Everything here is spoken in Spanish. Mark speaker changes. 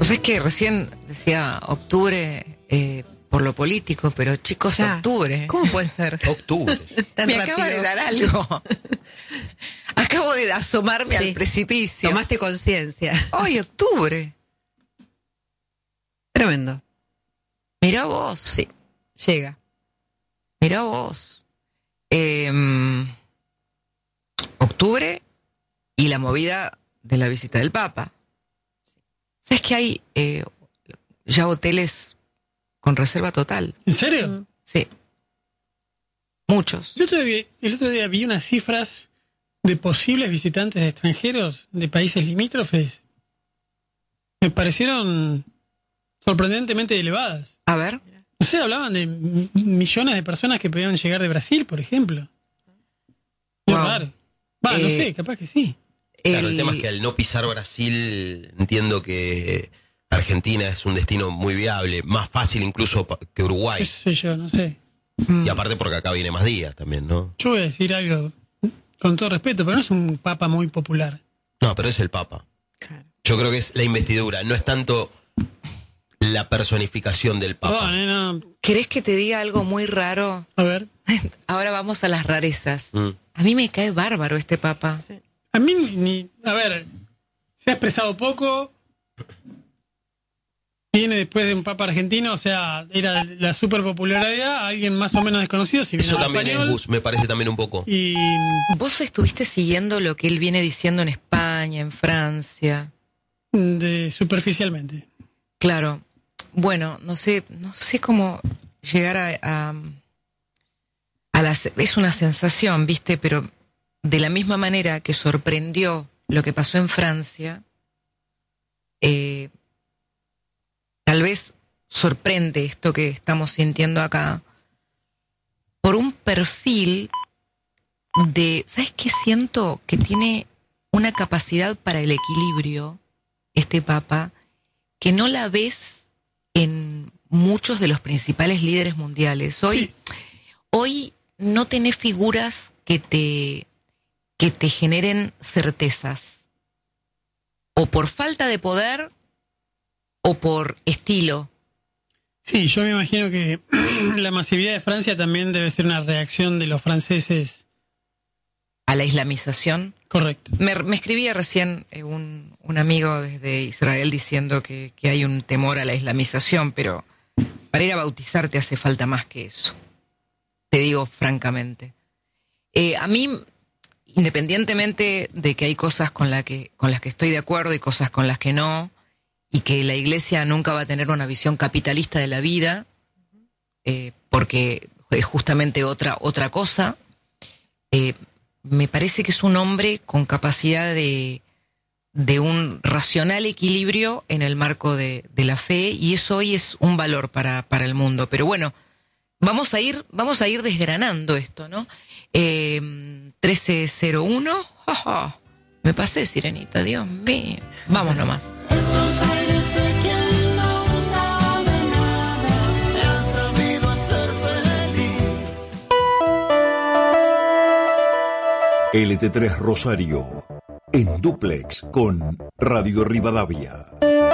Speaker 1: Pues es que recién decía octubre por lo político, pero chicos,
Speaker 2: Ya.
Speaker 1: octubre.
Speaker 2: ¿Cómo puede ser?
Speaker 3: Octubre.
Speaker 2: Tan
Speaker 1: Me
Speaker 2: rápido.
Speaker 1: acaba de dar algo. Acabo de asomarme
Speaker 2: Sí.
Speaker 1: al precipicio.
Speaker 2: Tomaste conciencia.
Speaker 1: Hoy, octubre.
Speaker 2: Tremendo.
Speaker 1: Mirá vos.
Speaker 2: Sí. Llega.
Speaker 1: Mirá vos. Octubre y la movida de la visita del Papa. ¿Sabes que hay ya hoteles con reserva total?
Speaker 4: ¿En serio?
Speaker 1: Sí. Muchos.
Speaker 4: El otro día vi unas cifras de posibles visitantes extranjeros de países limítrofes. Me parecieron sorprendentemente elevadas.
Speaker 1: A ver.
Speaker 4: No sé, hablaban de millones de personas que podían llegar de Brasil, por ejemplo. Muy
Speaker 1: Wow.
Speaker 4: raro. No sé, capaz que sí.
Speaker 3: Claro, el tema es que al no pisar Brasil, entiendo que Argentina es un destino muy viable, más fácil incluso que Uruguay.
Speaker 4: ¿Qué sé yo? No sé.
Speaker 3: Y aparte porque acá viene más días también, ¿no?
Speaker 4: Yo voy a decir algo con todo respeto, pero no es un papa muy popular.
Speaker 3: No, pero es el Papa.
Speaker 2: Claro.
Speaker 3: Yo creo que es la investidura, no es tanto la personificación del Papa.
Speaker 4: No.
Speaker 1: ¿Querés que te diga algo muy raro?
Speaker 4: A ver.
Speaker 1: Ahora vamos a las rarezas.
Speaker 3: Mm.
Speaker 1: A mí me cae bárbaro este Papa.
Speaker 2: Sí.
Speaker 4: A mí a ver, se ha expresado poco. Viene después de un papa argentino, o sea, era la superpopularidad, alguien más o menos desconocido, si bien
Speaker 3: Eso
Speaker 4: habla
Speaker 3: también
Speaker 4: español.
Speaker 3: es Gus, me parece también un poco.
Speaker 4: Y
Speaker 1: ¿Vos estuviste siguiendo lo que él viene diciendo en España, en Francia?
Speaker 4: superficialmente.
Speaker 1: Claro. Bueno, no sé cómo llegar a es una sensación, ¿viste? Pero de la misma manera que sorprendió lo que pasó en Francia, tal vez sorprende esto que estamos sintiendo acá por un perfil de, ¿sabes qué? Siento que tiene una capacidad para el equilibrio este Papa que no la ves en muchos de los principales líderes mundiales. Hoy no tenés figuras que te generen certezas, o por falta de poder o por estilo.
Speaker 4: Sí, yo me imagino que la masividad de Francia también debe ser una reacción de los franceses.
Speaker 1: A la islamización.
Speaker 4: Correcto.
Speaker 1: Me escribía recién un amigo desde Israel diciendo que hay un temor a la islamización, pero para ir a bautizarte hace falta más que eso. Te digo francamente. A mí, independientemente de que hay cosas con las que estoy de acuerdo y cosas con las que no, y que la Iglesia nunca va a tener una visión capitalista de la vida, porque es justamente otra cosa, me parece que es un hombre con capacidad de un racional equilibrio en el marco de la fe, y eso hoy es un valor para el mundo. Pero bueno, vamos a ir desgranando esto, ¿no? 1301, ¡ja! Me pasé, Sirenita, Dios mío. Vamos nomás.
Speaker 5: Esos aires de quien no sabe nada, me han sabido hacer feliz.
Speaker 6: LT3 Rosario, en dúplex con Radio Rivadavia.